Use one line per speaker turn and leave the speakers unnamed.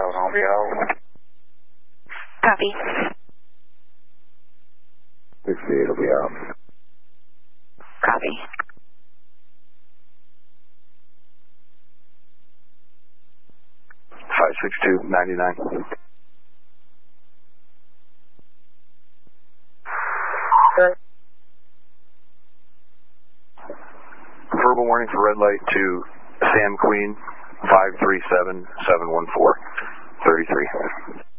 I'll be out.
Copy.
68 will be out.
Copy.
Five 6299. Verbal warning for red light to Sam Queen, 537-714, 33.